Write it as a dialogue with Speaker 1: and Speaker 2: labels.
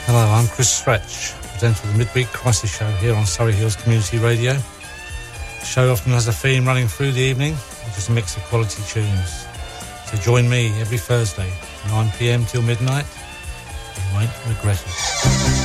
Speaker 1: Hello, I'm Chris Stretch, presenter of the Midweek Crisis Show here on Surrey Hills Community Radio. The show often has a theme running through the evening, which is a mix of quality tunes. So join me every Thursday, 9 p.m. till midnight. You won't regret it.